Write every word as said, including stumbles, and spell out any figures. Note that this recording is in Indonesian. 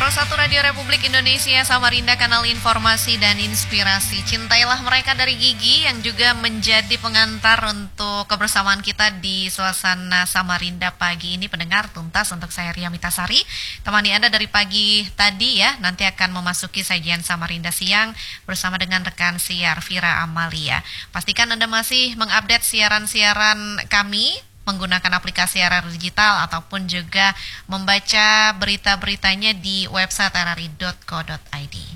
satu Radio Republik Indonesia, Samarinda, kanal informasi dan inspirasi. Cintailah mereka dari Gigi yang juga menjadi pengantar untuk kebersamaan kita di suasana Samarinda pagi ini. Pendengar tuntas untuk saya Ria Mitasari, temani Anda dari pagi tadi ya. Nanti akan memasuki sajian Samarinda siang bersama dengan rekan siar Vira Amalia. Pastikan Anda masih mengupdate siaran-siaran kami menggunakan aplikasi R R I Digital ataupun juga membaca berita-beritanya di website r r i dot co dot i d.